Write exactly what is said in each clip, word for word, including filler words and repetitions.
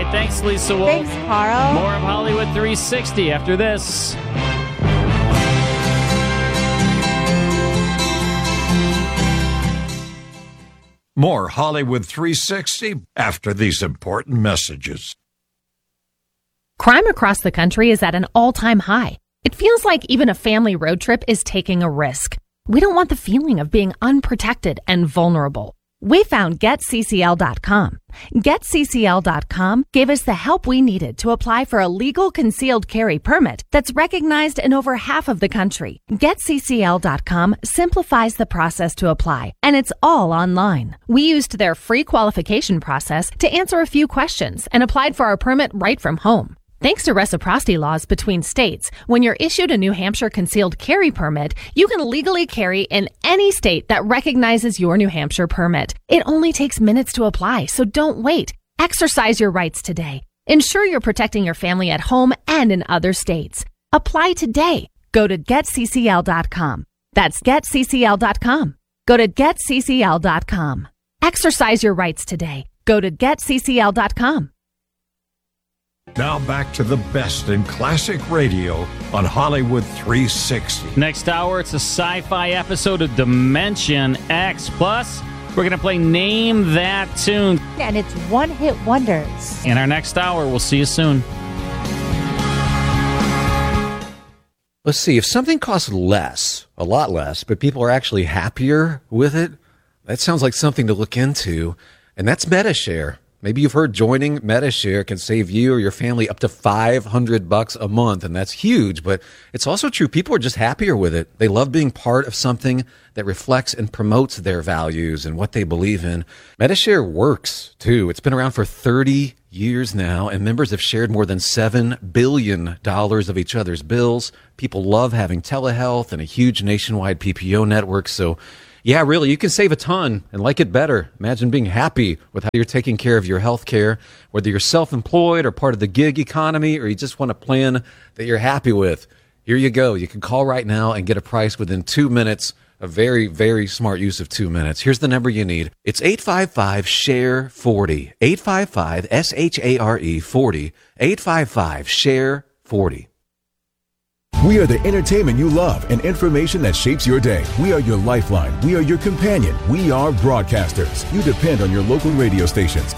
right, thanks, Lisa Wolf. Thanks, Carl. More of Hollywood three sixty after this. More Hollywood three sixty after these important messages. Crime across the country is at an all-time high. It feels like even a family road trip is taking a risk. We don't want the feeling of being unprotected and vulnerable. We found Get C C L dot com. Get C C L dot com gave us the help we needed to apply for a legal concealed carry permit that's recognized in over half of the country. Get C C L dot com simplifies the process to apply, and it's all online. We used their free qualification process to answer a few questions and applied for our permit right from home. Thanks to reciprocity laws between states, when you're issued a New Hampshire concealed carry permit, you can legally carry in any state that recognizes your New Hampshire permit. It only takes minutes to apply, so don't wait. Exercise your rights today. Ensure you're protecting your family at home and in other states. Apply today. Go to Get C C L dot com. That's Get C C L dot com. Go to Get C C L dot com. Exercise your rights today. Go to Get C C L dot com. Now back to the best in classic radio on Hollywood three sixty. Next hour, it's a sci-fi episode of Dimension X. Plus, we're going to play Name That Tune. And it's one-hit wonders. In our next hour, we'll see you soon. Let's see, if something costs less, a lot less, but people are actually happier with it, that sounds like something to look into, and that's Medi-Share. Maybe you've heard joining Medi-Share can save you or your family up to five hundred bucks a month, and that's huge, but it's also true. People are just happier with it. They love being part of something that reflects and promotes their values and what they believe in. Medi-Share works, too. It's been around for thirty years now, and members have shared more than seven billion dollars of each other's bills. People love having telehealth and a huge nationwide P P O network, so yeah, really, you can save a ton and like it better. Imagine being happy with how you're taking care of your health care, whether you're self-employed or part of the gig economy, or you just want a plan that you're happy with. Here you go. You can call right now and get a price within two minutes. A very, very smart use of two minutes. Here's the number you need. It's eight five five, S H A R E forty. eight five five, S H A R E forty. eight five five, S H A R E forty. We are the entertainment you love and information that shapes your day. We are your lifeline. We are your companion. We are broadcasters. You depend on your local radio stations.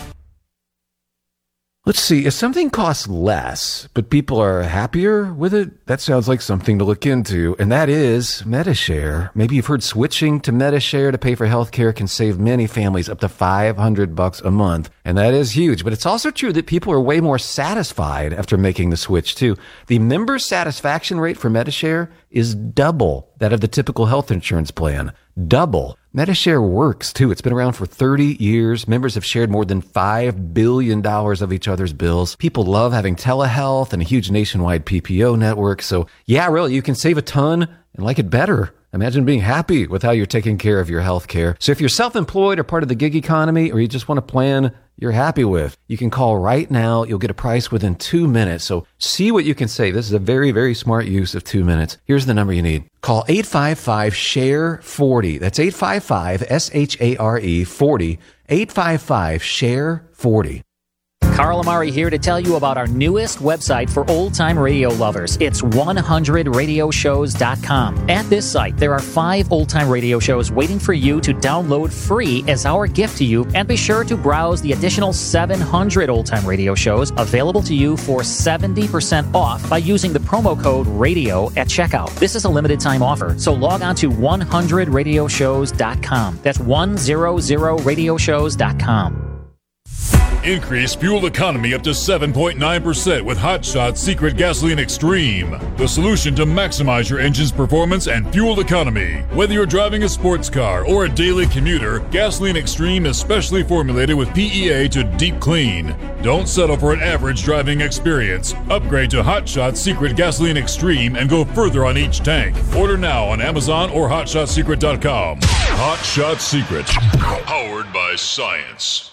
Let's see, if something costs less, but people are happier with it, that sounds like something to look into, and that is Medi-Share. Maybe you've heard switching to Medi-Share to pay for healthcare can save many families up to five hundred bucks a month, and that is huge. But it's also true that people are way more satisfied after making the switch, too. The member satisfaction rate for Medi-Share is double that of the typical health insurance plan. Double. Medi-Share works, too. It's been around for thirty years. Members have shared more than five billion dollars of each other's bills. People love having telehealth and a huge nationwide P P O network. So, yeah, really, you can save a ton and like it better. Imagine being happy with how you're taking care of your health care. So if you're self-employed or part of the gig economy, or you just want a plan you're happy with, you can call right now. You'll get a price within two minutes. So see what you can save. This is a very, very smart use of two minutes. Here's the number you need. Call eight five five, S H A R E forty. That's eight five five, S H A R E forty. eight five five, S H A R E forty. Carl Amari here to tell you about our newest website for old-time radio lovers. It's one hundred radio shows dot com. At this site, there are five old-time radio shows waiting for you to download free as our gift to you, and be sure to browse the additional seven hundred old-time radio shows available to you for seventy percent off by using the promo code RADIO at checkout. This is a limited-time offer, so log on to one hundred radio shows dot com. That's one hundred radio shows dot com. Increase fuel economy up to seven point nine percent with Hot Shot Secret Gasoline Extreme, the solution to maximize your engine's performance and fuel economy. Whether you're driving a sports car or a daily commuter, Gasoline Extreme is specially formulated with P E A to deep clean. Don't settle for an average driving experience. Upgrade to Hot Shot Secret Gasoline Extreme and go further on each tank. Order now on Amazon or hot shot secret dot com. Hot Shot Secret, powered by science.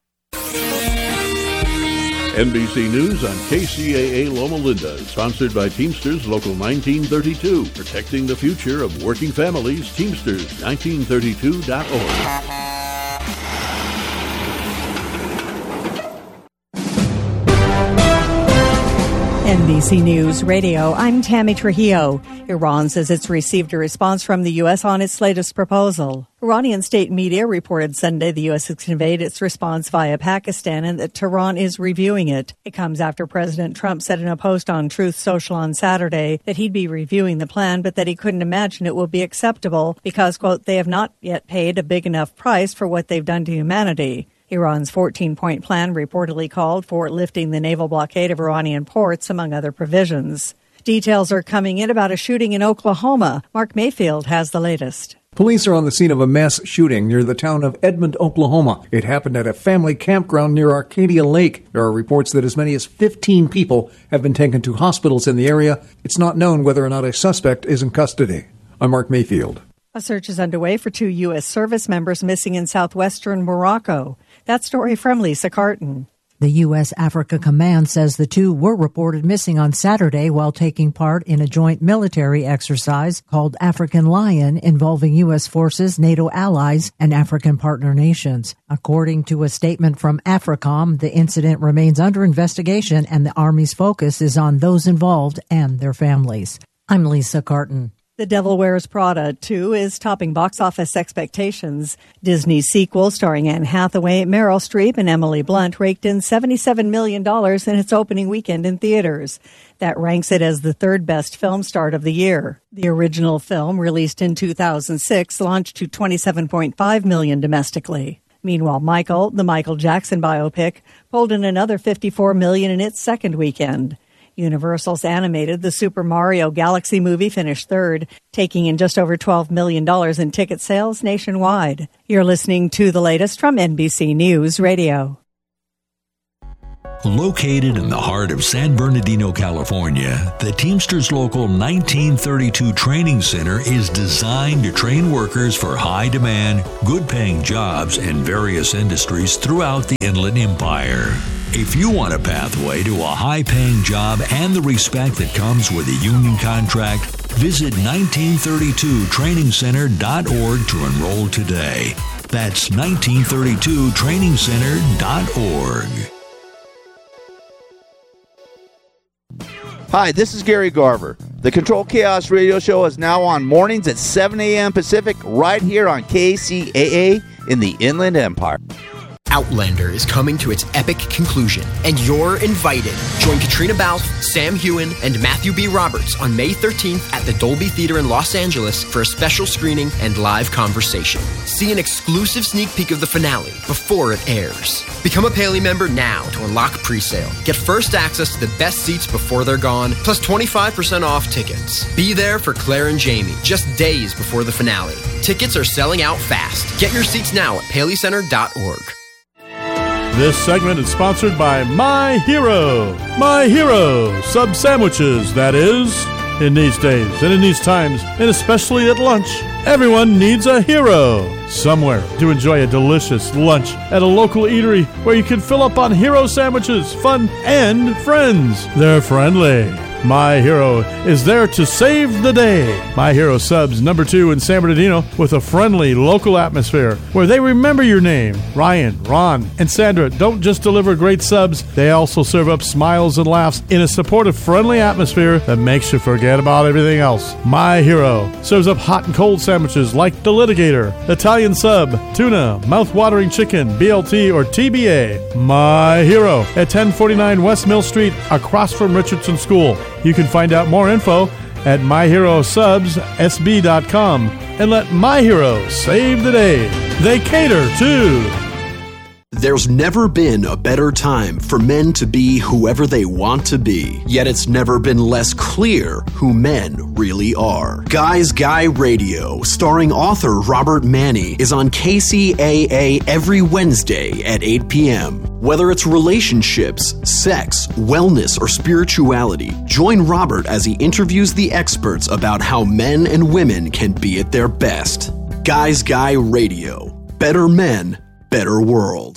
N B C News on K C A A Loma Linda, sponsored by Teamsters Local nineteen thirty-two, protecting the future of working families. Teamsters nineteen thirty-two dot org. N B C News Radio, I'm Tammy Trujillo. Iran says it's received a response from the U S on its latest proposal. Iranian state media reported Sunday the U S has conveyed its response via Pakistan and that Tehran is reviewing it. It comes after President Trump said in a post on Truth Social on Saturday that he'd be reviewing the plan, but that he couldn't imagine it will be acceptable because, quote, they have not yet paid a big enough price for what they've done to humanity. Iran's fourteen-point plan reportedly called for lifting the naval blockade of Iranian ports, among other provisions. Details are coming in about a shooting in Oklahoma. Mark Mayfield has the latest. Police are on the scene of a mass shooting near the town of Edmond, Oklahoma. It happened at a family campground near Arcadia Lake. There are reports that as many as fifteen people have been taken to hospitals in the area. It's not known whether or not a suspect is in custody. I'm Mark Mayfield. A search is underway for two U S service members missing in southwestern Morocco. That story from Lisa Carton. The U S Africa Command says the two were reported missing on Saturday while taking part in a joint military exercise called African Lion involving U S forces, NATO allies, and African partner nations. According to a statement from AFRICOM, the incident remains under investigation and the Army's focus is on those involved and their families. I'm Lisa Carton. The Devil Wears Prada two is topping box office expectations. Disney's sequel, starring Anne Hathaway, Meryl Streep, and Emily Blunt, raked in seventy-seven million dollars in its opening weekend in theaters. That ranks it as the third best film start of the year. The original film, released in two thousand six, launched to twenty-seven point five million dollars domestically. Meanwhile, Michael, the Michael Jackson biopic, pulled in another fifty-four million dollars in its second weekend. Universal's animated The Super Mario Galaxy movie finished third, taking in just over twelve million dollars in ticket sales nationwide. You're listening to the latest from N B C News Radio. Located in the heart of San Bernardino, California, the Teamsters Local nineteen thirty-two Training Center is designed to train workers for high-demand, good-paying jobs in various industries throughout the Inland Empire. If you want a pathway to a high-paying job and the respect that comes with a union contract, visit nineteen thirty-two training center dot org to enroll today. That's nineteen thirty-two training center dot org. Hi, this is Gary Garver. The Control Chaos radio show is now on mornings at seven a.m. Pacific right here on K C A A in the Inland Empire. Outlander is coming to its epic conclusion, and you're invited. Join Katrina Balfe, Sam Heughan, and Matthew B. Roberts on May thirteenth at the Dolby Theater in Los Angeles for a special screening and live conversation. See an exclusive sneak peek of the finale before it airs. Become a Paley member now to unlock pre-sale. Get first access to the best seats before they're gone, plus twenty-five percent off tickets. Be there for Claire and Jamie just days before the finale. Tickets are selling out fast. Get your seats now at paley center dot org. This segment is sponsored by My Hero. My Hero sub sandwiches, that is. In these days and in these times, and especially at lunch, everyone needs a hero. Somewhere to enjoy a delicious lunch at a local eatery where you can fill up on hero sandwiches, fun, and friends. They're friendly. My Hero is there to save the day. My Hero subs number two in San Bernardino with a friendly local atmosphere where they remember your name. Ryan, Ron, and Sandra don't just deliver great subs, they also serve up smiles and laughs in a supportive, friendly atmosphere that makes you forget about everything else. My Hero serves up hot and cold sandwiches like the Litigator, Italian sub, tuna, mouth-watering chicken, B L T, or T B A. My Hero at ten forty-nine West Mill Street across from Richardson School. You can find out more info at my hero subs s b dot com and let My Hero save the day. They cater too. There's never been a better time for men to be whoever they want to be. Yet it's never been less clear who men really are. Guys Guy Radio, starring author Robert Manni, is on K C A A every Wednesday at eight p.m. Whether it's relationships, sex, wellness, or spirituality, join Robert as he interviews the experts about how men and women can be at their best. Guys Guy Radio. Better men, better world.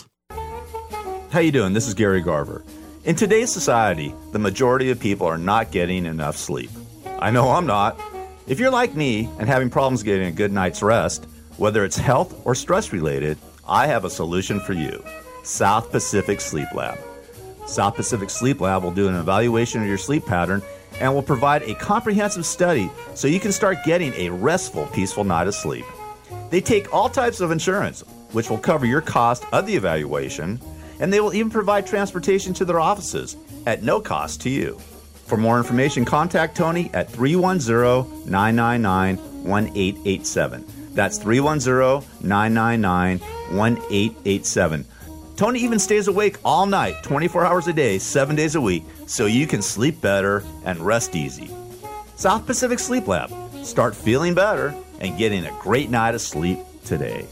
How you doing? This is Gary Garver. In today's society, the majority of people are not getting enough sleep. I know I'm not. If you're like me and having problems getting a good night's rest, whether it's health or stress related, I have a solution for you. South Pacific Sleep Lab. South Pacific Sleep Lab will do an evaluation of your sleep pattern and will provide a comprehensive study so you can start getting a restful, peaceful night of sleep. They take all types of insurance, which will cover your cost of the evaluation, and they will even provide transportation to their offices at no cost to you. For more information, contact Tony at three one zero, nine nine nine, one eight eight seven. That's three one zero, nine nine nine, one eight eight seven. Tony even stays awake all night, twenty-four hours a day, seven days a week, so you can sleep better and rest easy. South Pacific Sleep Lab. Start feeling better and getting a great night of sleep today.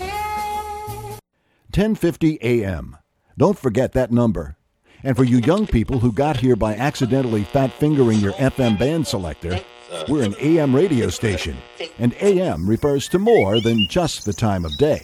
ten fifty A M. Don't forget that number. And for you young people who got here by accidentally fat-fingering your F M band selector, we're an A M radio station, and A M refers to more than just the time of day.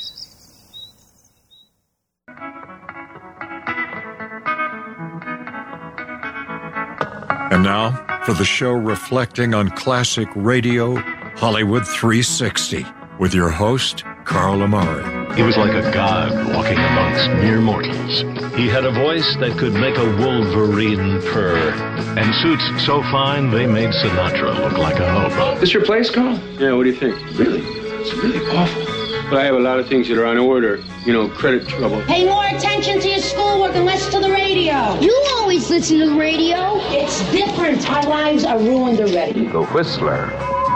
And now, for the show reflecting on classic radio, Hollywood three sixty, with your host, Carl Amari. He was like a god walking amongst mere mortals. He had a voice that could make a wolverine purr, and suits so fine they made Sinatra look like a hobo. This your place, Carl? Yeah, what do you think? Really? It's really awful. But I have a lot of things that are on order. You know, credit trouble. Pay more attention to your schoolwork and less to the radio. You always listen to the radio. It's different. Our lives are ruined already. The Whistler.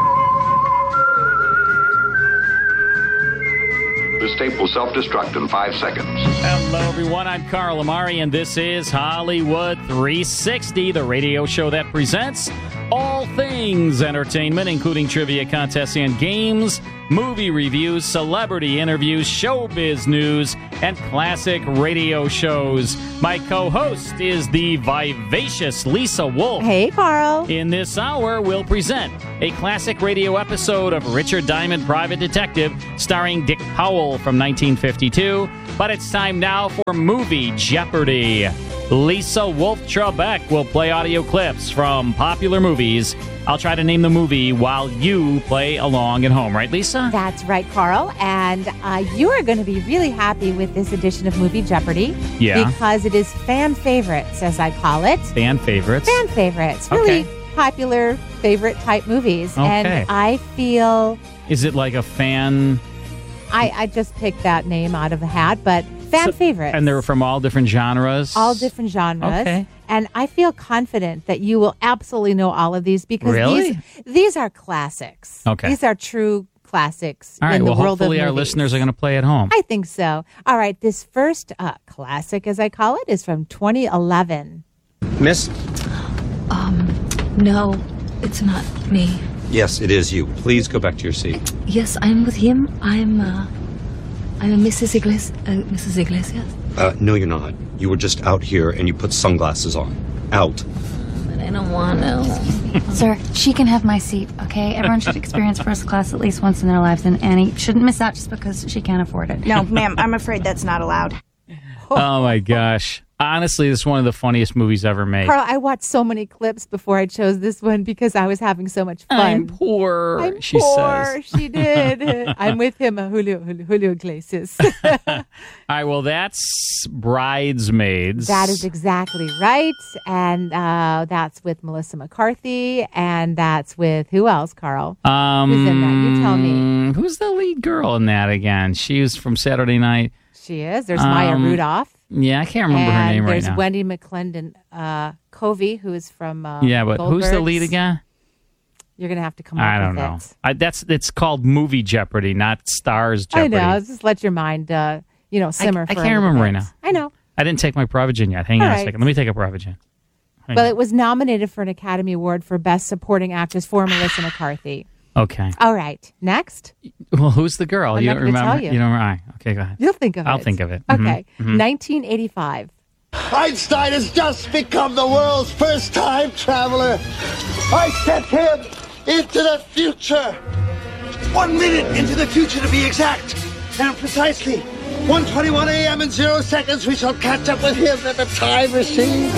This tape will self-destruct in five seconds. Hello, everyone. I'm Carl Amari, and this is Hollywood three sixty, the radio show that presents all things entertainment, including trivia contests and games, movie reviews, celebrity interviews, showbiz news, and classic radio shows. My co-host is the vivacious Lisa Wolf. Hey, Carl. In this hour, we'll present a classic radio episode of Richard Diamond, Private Detective, starring Dick Powell from nineteen fifty-two. But it's time now for Movie Jeopardy! Lisa Wolf Trebek will play audio clips from popular movies. I'll try to name the movie while you play along at home. Right, Lisa? That's right, Carl. And uh, you are going to be really happy with this edition of Movie Jeopardy. Yeah. Because it is fan favorites, as I call it. Fan favorites? Fan favorites. Really Okay. popular favorite type movies. Okay. And I feel... Is it like a fan... I, I just picked that name out of the hat, but fan So- favorites. And they're from all different genres? All different genres. Okay. And I feel confident that you will absolutely know all of these because Really? these these are classics. Okay. These are true classics All right, in the well, world hopefully of our movies. listeners are going to play at home. I think so. All right, this first uh, classic, as I call it, is from twenty eleven. Miss? Um, no, it's not me. Yes, it is you. Please go back to your seat. Yes, I'm with him. I'm, uh, I'm Missus Iglesias. Uh, Missus Iglesias. Uh, no, you're not. You were just out here and you put sunglasses on. Out. But I don't want to. Sir, she can have my seat, okay? Everyone should experience first class at least once in their lives, and Annie shouldn't miss out just because she can't afford it. No, ma'am, I'm afraid that's not allowed. Oh, my gosh. Honestly, this is one of the funniest movies ever made. Carl, I watched so many clips before I chose this one because I was having so much fun. I'm poor, I'm she poor, says. she did. I'm with him, uh, Julio, Julio, Julio Iglesias. All right, well, that's Bridesmaids. That is exactly right. And uh, that's with Melissa McCarthy. And that's with who else, Carl? Um, Who's in that? You tell me. Who's the lead girl in that again? She was from Saturday Night. She is. There's Maya Um, Rudolph. Yeah, I can't remember her And name right there's now. Wendy McClendon uh, Covey, who is from uh, yeah, but who's the Goldbergs. lead again? You're going to have to come up I don't with know. it. I, that's it's called Movie Jeopardy, not Stars Jeopardy. I know. Just let your mind, uh, you know, simmer I for a can't little remember right bit. now. I know. I didn't take my Provigen yet. Hang All on right. a second. Let me take a Provigen. Hang Well, on. it was nominated for an Academy Award for Best Supporting Actress for Melissa McCarthy. Okay. All right. Next. Well, who's the girl? I'm you not don't gonna remember? tell you. don't remember? All right. Okay, go ahead. You'll think of I'll it. think of it. Okay. Mhm, mhm. nineteen eighty-five. Einstein has just become the world's first time traveler. I sent him into the future. One minute into the future to be exact. And precisely one twenty-one a.m. in zero seconds, we shall catch up with him in the time machine.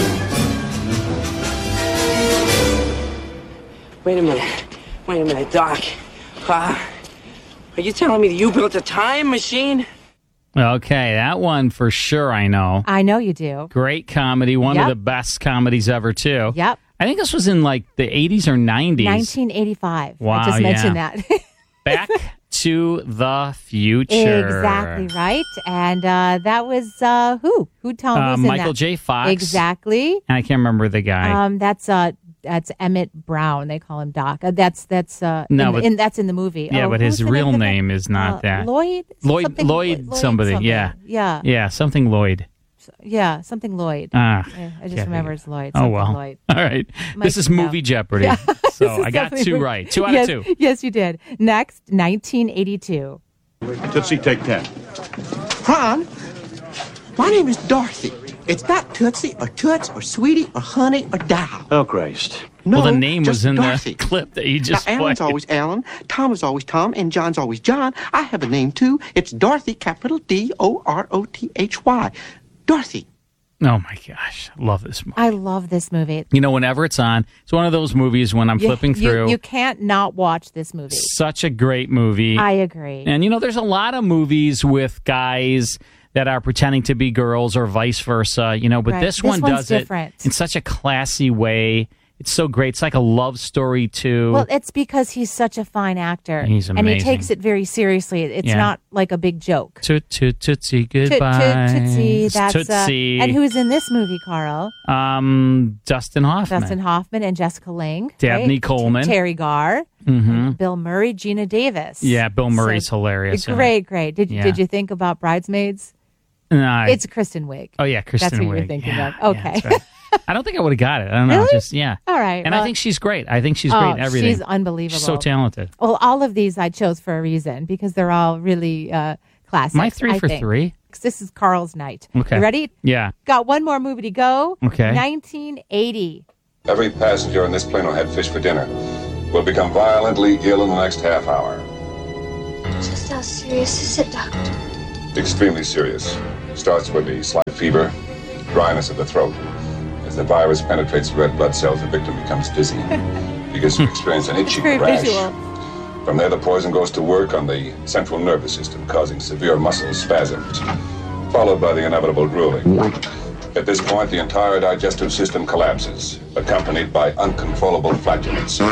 Wait a minute. Wait a minute, Doc. Uh, are you telling me that you built a time machine? Okay, that one for sure I know. I know you do. Great comedy, one Yep. of the best comedies ever, too. Yep. I think this was in like the eighties or nineties. nineteen eighty-five. Wow, I just yeah. mentioned that. Back to the Future. Exactly right. And uh, that was uh, who? Who told Uh, who's in Michael that? J. Fox. Exactly. And I can't remember the guy. Um, that's uh, that's Emmett Brown. They call him Doc. Uh, that's that's uh, No, in, but- in, that's in the movie. yeah, Oh, but who's his the real of the- name is not uh, that. Lloyd. Lloyd, Something- Lloyd, Lloyd somebody. something. Yeah. Yeah. Yeah, something Lloyd. Yeah, something Lloyd. Ah, Yeah, I just yeah, remember yeah. it's Lloyd. Oh, Something well. Lloyd. All right. Mike, this is no. Movie Jeopardy. Yeah. So This is I got definitely two movie- right. Two out yes, of two. Yes, you did. Next, nineteen eighty-two. Tootsie, take ten. Ron, my name is Dorothy. It's not Tootsie or Toots or Sweetie or Honey or Dow. Oh, Christ. No, well, the name just was in Dorothy. the clip that you just now, Alan's played. always Alan, Tom is always Tom, and John's always John. I have a name, too. It's Dorothy, capital D O R O T H Y. Dorothy. Oh, my gosh. I love this movie. I love this movie. You know, whenever it's on, it's one of those movies when I'm You- flipping you- through. You, can't not watch this movie. Such a great movie. I agree. And, you know, there's a lot of movies with guys that are pretending to be girls or vice versa, you know, but Right. this, This one one's does different. it in such a classy way. It's so great. It's like a love story, too. Well, it's because he's such a fine actor. He's And he amazing. takes it very seriously. It's Yeah. not like a big joke. Toot, toot, tootsie, Toot, goodbye. toot, tootsie. It's That's, uh, Tootsie. and who's in this movie, Carl? Um, Dustin Hoffman. Dustin Hoffman and Jessica Lange. Dabney right? Coleman. Terry Garr. Mm-hmm. Bill Murray, Gina Davis. Yeah, Bill Murray's So, hilarious. in it. Great, great. Did, Yeah. did you think about Bridesmaids? No, I- It's Kristen Wiig. Oh, yeah, Kristen That's what Wiig. you're thinking Yeah, of. yeah, Okay. that's right. I don't think I would have got it. I don't know. Really? Just yeah. All right. And well- I think she's great. I think she's Oh, great in everything. she's unbelievable. She's so talented. Well, all of these I chose for a reason because they're all really uh, classics. My three I for think. three? This is Carl's night. Okay. You ready? Yeah. Got one more movie to go. Okay. nineteen eighty. Every passenger on this plane will have fish for dinner. Will become violently ill in the next half hour. Just how serious is it, Doctor? Extremely serious. Starts with a slight fever, dryness of the throat. As the virus penetrates red blood cells, the victim becomes dizzy. Begins to experience an itching Very rash. visual. From there, the poison goes to work on the central nervous system, causing severe muscle spasms, followed by the inevitable drooling. At this point, the entire digestive system collapses, accompanied by uncontrollable flatulence.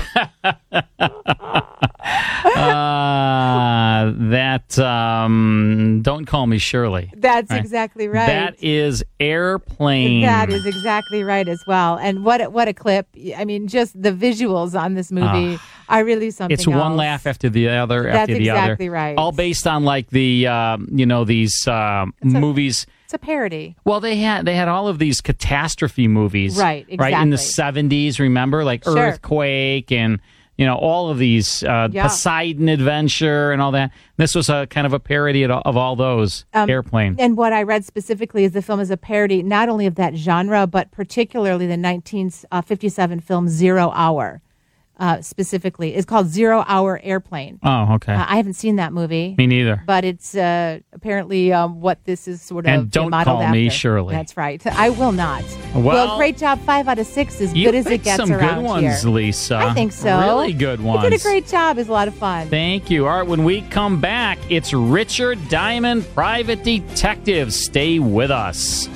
Uh, that um, Don't Call Me Shirley. That's Right? exactly right. That is Airplane. That is exactly right as well. And what a, what a clip! I mean, just the visuals on this movie are really something. It's one else. laugh after the other That's after the other. exactly right. All based on like the um, you know these um, movies. It's a parody. Well, they had they had all of these catastrophe movies, Right, Right in the exactly. seventies. Remember, like Sure. Earthquake and you know all of these uh, Yeah. Poseidon Adventure and all that. This was a kind of a parody of, of all those. Um, Airplane. And what I read specifically is the film is a parody not only of that genre, but particularly the nineteen fifty-seven film Zero Hour. Uh, specifically, it's called Zero Hour Airplane. Oh, okay. Uh, I haven't seen that movie. Me neither. But it's uh, apparently um, what this is sort of And don't modeled call me after. Shirley. That's right. I will not. Well, great job. Five out of six, as You good as it picked gets some around good ones, here. Lisa. I think so. Really good ones. You did a great job. It was a lot of fun. Thank you. All right, when we come back, it's Richard Diamond, Private Detective. Stay with us.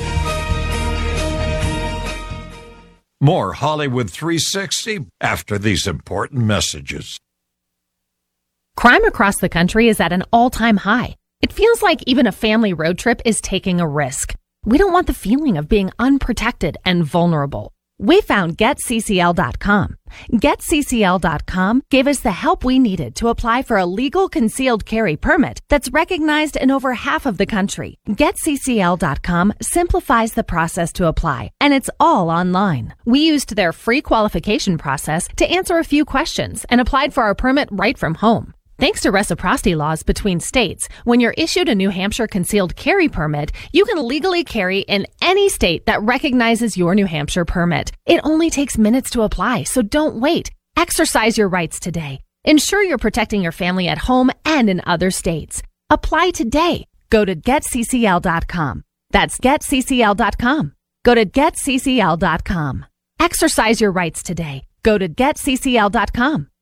More Hollywood three sixty after these important messages. Crime across the country is at an all-time high. It feels like even a family road trip is taking a risk. We don't want the feeling of being unprotected and vulnerable. We found Get C C L dot com. Get C C L dot com gave us the help we needed to apply for a legal concealed carry permit that's recognized in over half of the country. Get C C L dot com simplifies the process to apply, and it's all online. We used their free qualification process to answer a few questions and applied for our permit right from home. Thanks to reciprocity laws between states, when you're issued a New Hampshire concealed carry permit, you can legally carry in any state that recognizes your New Hampshire permit. It only takes minutes to apply, so don't wait. Exercise your rights today. Ensure you're protecting your family at home and in other states. Apply today. Go to Get C C L dot com. That's Get C C L dot com. Go to Get C C L dot com. Exercise your rights today. Go to Get C C L dot com.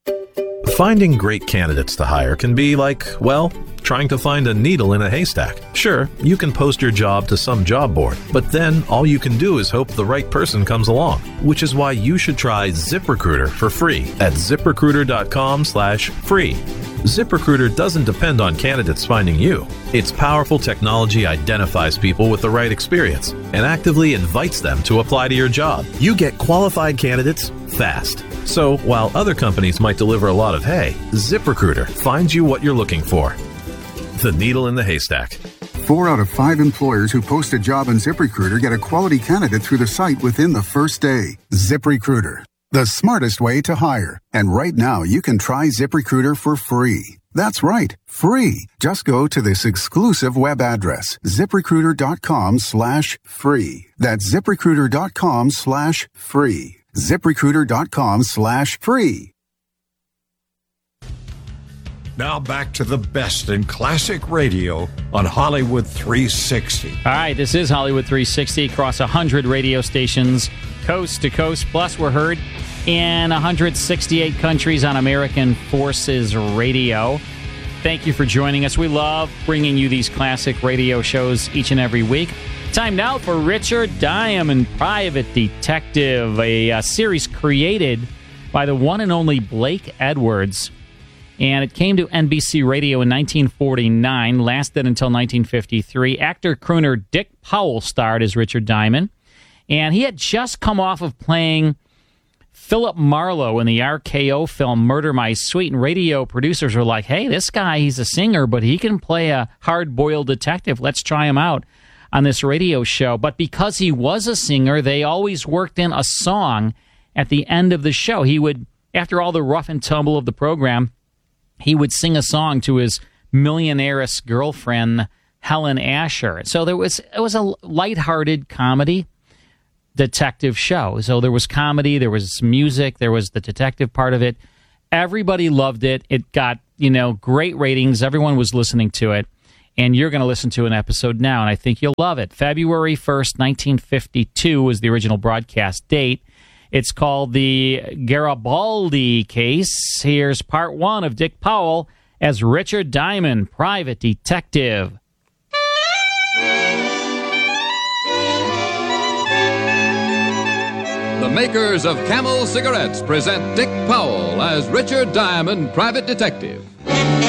Finding great candidates to hire can be like, well, trying to find a needle in a haystack. Sure, you can post your job to some job board, but then all you can do is hope the right person comes along, which is why you should try ZipRecruiter for free at ZipRecruiter.com slash free. ZipRecruiter doesn't depend on candidates finding you. Its powerful technology identifies people with the right experience and actively invites them to apply to your job. You get qualified candidates fast. So while other companies might deliver a lot of hay, ZipRecruiter finds you what you're looking for. The needle in the haystack. Four out of five employers who post a job on ZipRecruiter get a quality candidate through the site within the first day. ZipRecruiter, the smartest way to hire. And right now, you can try ZipRecruiter for free. That's right, free. Just go to this exclusive web address, ZipRecruiter.com slash free. That's ZipRecruiter.com slash free. ZipRecruiter.com slash free. Now back to the best in classic radio on Hollywood three sixty. All right, this is Hollywood three sixty across one hundred radio stations, coast to coast. Plus, we're heard in one hundred sixty-eight countries on American Forces Radio. Thank you for joining us. We love bringing you these classic radio shows each and every week. Time now for Richard Diamond, Private Detective, a, a series created by the one and only Blake Edwards. And it came to N B C Radio in nineteen forty-nine, lasted until nineteen fifty-three. Actor crooner Dick Powell starred as Richard Diamond. And he had just come off of playing Philip Marlowe in the R K O film Murder My Sweet. And radio producers were like, hey, this guy, he's a singer, but he can play a hard-boiled detective. Let's try him out on this radio show. But because he was a singer, they always worked in a song at the end of the show. He would, after all the rough and tumble of the program, he would sing a song to his millionaire-ish girlfriend, Helen Asher. So there was it was a lighthearted comedy detective show. So there was comedy, there was music, there was the detective part of it. Everybody loved it. It got, you know, great ratings. Everyone was listening to it. And you're going to listen to an episode now, and I think you'll love it. February first, nineteen fifty-two was the original broadcast date. It's called the Garibaldi Case. Here's part one of Dick Powell as Richard Diamond, Private Detective. The makers of Camel cigarettes present Dick Powell as Richard Diamond, Private Detective.